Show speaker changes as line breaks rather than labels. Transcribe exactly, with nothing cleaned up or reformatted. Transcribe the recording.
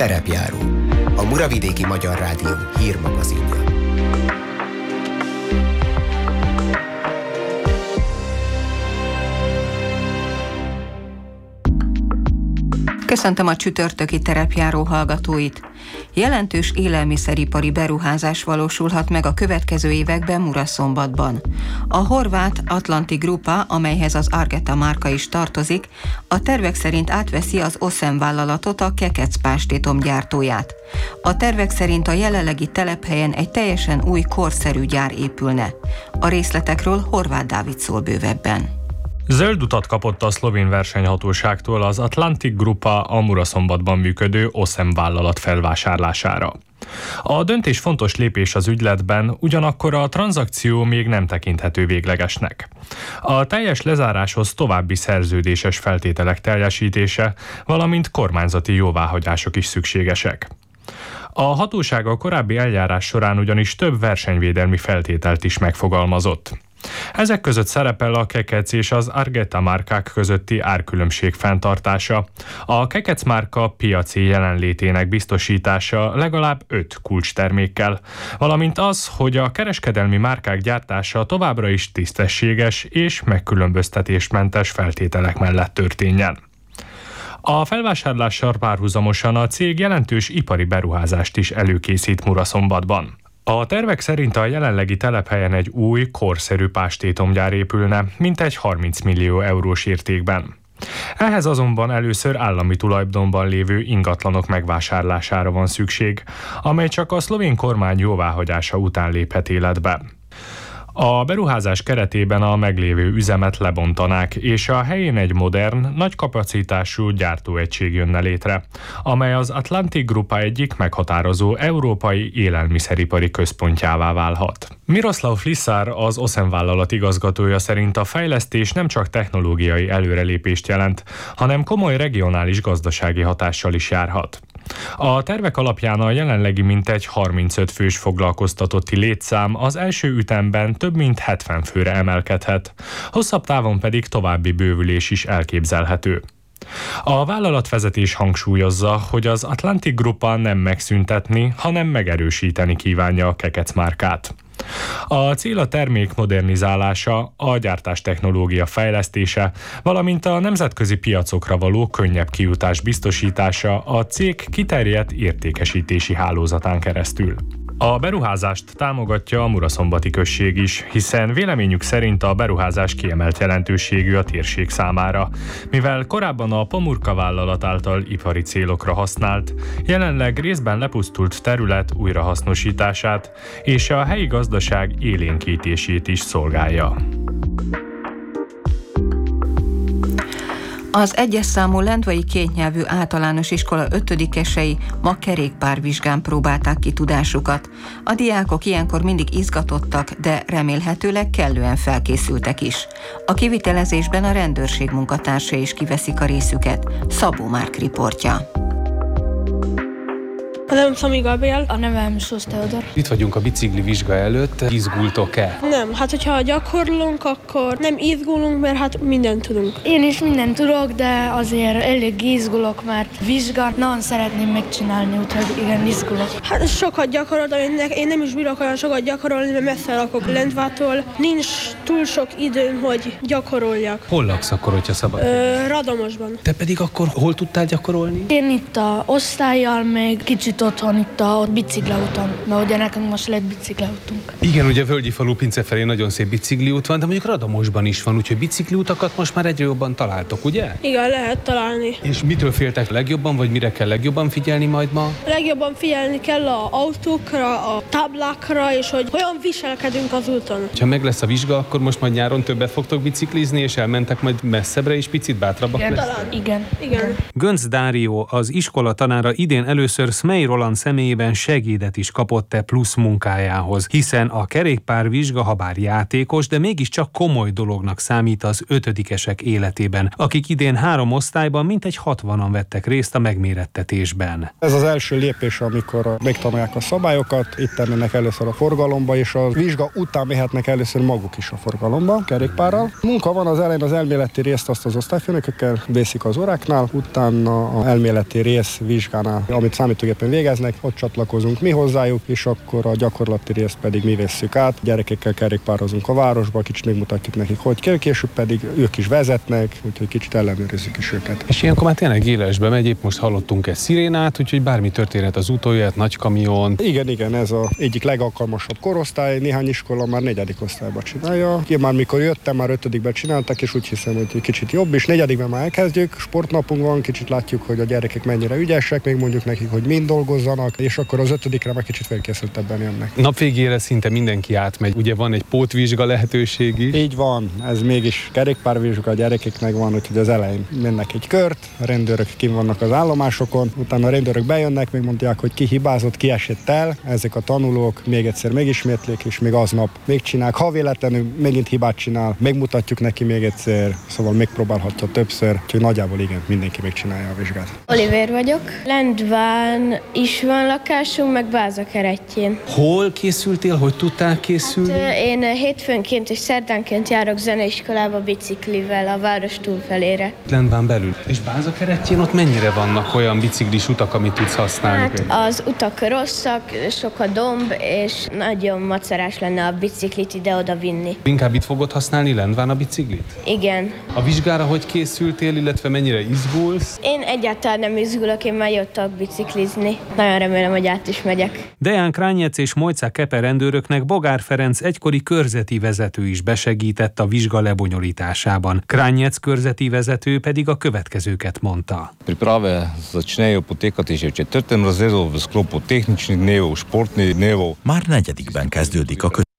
Terepjáró, a Muravidéki Magyar Rádió hírmagazinja.
Köszöntöm a csütörtöki Terepjáró hallgatóit! Jelentős élelmiszeripari beruházás valósulhat meg a következő években Muraszombatban. A horvát Atlanti Grupa, amelyhez az Argeta márka is tartozik, a tervek szerint átveszi az Oszem vállalatot, a kekec pástétom gyártóját. A tervek szerint a jelenlegi telephelyen egy teljesen új, korszerű gyár épülne. A részletekről Horváth Dávid szól bővebben.
Zöld utat kapott a szlovén versenyhatóságtól az Atlantic Grupa a Muraszombatban működő Oszem vállalat felvásárlására. A döntés fontos lépés az ügyletben, ugyanakkor a tranzakció még nem tekinthető véglegesnek. A teljes lezáráshoz további szerződéses feltételek teljesítése, valamint kormányzati jóváhagyások is szükségesek. A hatóság a korábbi eljárás során ugyanis több versenyvédelmi feltételt is megfogalmazott. Ezek között szerepel a kekec és az Argeta márkák közötti árkülönbség fenntartása, a kekec márka piaci jelenlétének biztosítása legalább öt kulcstermékkel, valamint az, hogy a kereskedelmi márkák gyártása továbbra is tisztességes és megkülönböztetésmentes feltételek mellett történjen. A felvásárlással párhuzamosan a cég jelentős ipari beruházást is előkészít Muraszombatban. A tervek szerint a jelenlegi telephelyen egy új, korszerű pástétomgyár épülne, mintegy harminc millió eurós értékben. Ehhez azonban először állami tulajdonban lévő ingatlanok megvásárlására van szükség, amely csak a szlovén kormány jóváhagyása után léphet életbe. A beruházás keretében a meglévő üzemet lebontanák, és a helyén egy modern, nagy kapacitású gyártóegység jönne létre, amely az Atlantic Grupa egyik meghatározó európai élelmiszeripari központjává válhat. Miroslav Flisár, az Oszem vállalat igazgatója szerint a fejlesztés nem csak technológiai előrelépést jelent, hanem komoly regionális gazdasági hatással is járhat. A tervek alapján a jelenlegi mintegy harmincöt fős foglalkoztatotti létszám az első ütemben több mint hetven főre emelkedhet, hosszabb távon pedig további bővülés is elképzelhető. A vállalatvezetés hangsúlyozza, hogy az Atlantic Grupa nem megszüntetni, hanem megerősíteni kívánja a kekec márkát. A cél a termék modernizálása, a gyártás technológia fejlesztése, valamint a nemzetközi piacokra való könnyebb kijutás biztosítása a cég kiterjedt értékesítési hálózatán keresztül. A beruházást támogatja a Muraszombati község is, hiszen véleményük szerint a beruházás kiemelt jelentőségű a térség számára, mivel korábban a Pomurka vállalat által ipari célokra használt, jelenleg részben lepusztult terület újrahasznosítását és a helyi gazdaság élénkítését is szolgálja.
Az egyes számú lendvai kétnyelvű általános iskola ötödikesei ma kerékpárvizsgán próbálták ki tudásukat. A diákok ilyenkor mindig izgatottak, de remélhetőleg kellően felkészültek is. A kivitelezésben a rendőrség munkatársai is kiveszik a részüket. Szabó Márk riportja.
A nevem Szami Gabriel.
A nevem Sós Teodor.
Itt vagyunk a bicikli vizsga előtt. Izgultok-e?
Nem, hát hogyha gyakorlunk, akkor nem izgulunk, mert hát mindent tudunk.
Én is mindent tudok, de azért elég izgulok, mert vizsgát nagyon szeretném megcsinálni, úgyhogy igen, izgulok.
Hát sokat gyakoroltam, én, én nem is bírok olyan sokat gyakorolni, mert messze lakok Lendvától. Nincs túl sok időm, hogy gyakoroljak.
Hol laksz akkor, hogyha szabad?
Ö, Radomosban.
Te pedig akkor hol tudtál gyakorolni?
Én itt a osztályjal, még kicsit otthon itt a bicikliúton, mert ugye nekünk most lett bicikliútunk.
Igen, ugye a Völgyi falu Pince felé nagyon szép bicikliút van, de mondjuk Radamosban is van, úgyhogy bicikliutakat most már egyre jobban találtok, ugye?
Igen, lehet találni.
És mitől féltek legjobban, vagy mire kell legjobban figyelni majd ma?
Legjobban figyelni kell az autókra, a táblákra, és hogy hogyan viselkedünk az úton.
Ha meg lesz a vizsga, akkor most majd nyáron többet fogtok biciklizni, és elmentek majd messzebbre, és picit bátrabbak
igen.
lesz?
Igen.
Igen.
Gönc Dárió, az iskola tanára idén először Smile May Roland személyében segédet is kapott-e plusz munkájához, hiszen a kerékpárvizsga, ha bár játékos, de mégiscsak komoly dolognak számít az ötödikesek életében, akik idén három osztályban mintegy hatvanan vettek részt a megmérettetésben.
Ez az első lépés, amikor megtanulják a szabályokat, itt mennek először a forgalomba, és a vizsga után mehetnek először maguk is a forgalomba, kerékpárral. Munka van az elején, az elméleti részt azt az osztályfőnökökkel veszik az óráknál, utána az elméleti rész vizsgánál, amit számítógépen végeznek, ott csatlakozunk mi hozzájuk, és akkor a gyakorlati részt pedig mi vesszük át. Gyerekekkel kerékpározunk a városba, kicsit megmutatjuk nekik, hogy kell, később pedig ők is vezetnek, úgyhogy kicsit ellenőrizzük is őket.
És ilyenkor már tényleg élesbe megy, épp most hallottunk egy szirénát, úgyhogy bármi történhet, az utóját, nagy kamion.
Igen, igen, ez az egyik legalkalmasabb korosztály, néhány iskola már negyedik osztályba csinálja. Én már mikor jöttem, már ötödikben csináltak, és úgy hiszem, hogy kicsit jobb, és negyedikben már elkezdjük. Sportnapunk van, kicsit látjuk, hogy a gyerekek mennyire ügyesek, még mondjuk nekik, hogy mind dolgozzanak, és akkor az ötödikre már kicsit felkészültebben jönnek.
Nap végére szinte mindenki átmegy, ugye van egy pótvizsga lehetőség is.
Így van, ez mégis kerékpárvizsga a gyerekeknek van, úgyhogy az elején mennek egy kört, a rendőrök kint vannak az állomásokon, utána a rendőrök bejönnek, még mondják, hogy ki hibázott, ki esett el, ezek a tanulók még egyszer megismétlik, és még aznap még csinálják. Ha véletlenül megint hibát csinál, megmutatjuk neki még egyszer, szóval megpróbálhatja többször, úgyhogy nagyjából igen, mindenki megcsinálja a vizsgát.
Oliver vagyok. Lendván is van lakásunk, meg Bázakerettyén.
Hol készültél, hogy tudtál készülni?
Hát, én hétfőnként és szerdánként járok zeneiskolába biciklivel a város túlfelére.
Lendván belül. És Bázakerettyén ott mennyire vannak olyan biciklis utak, amit tudsz használni?
Hát az utak rosszak, sok a domb, és nagyon macerás lenne a biciklit ide-oda vinni.
Inkább itt fogod használni Lendván a biciklit?
Igen.
A vizsgára hogy készültél, illetve mennyire izgulsz?
Én egyáltalán nem izgulok, én már jöttek biciklizni. Nagyon remélem, hogy át is megyek.
Deán Krányec és Mojca Kepe rendőröknek Bogár Ferenc egykori körzeti vezető is besegített a vizsga lebonyolításában. Krányec körzeti vezető pedig a következőket mondta.
Priprave začnejo potekati že v četrtem razredu v sklopu tehničnih dnevov, športnih dnevov.
Már negyedikben kezdődik a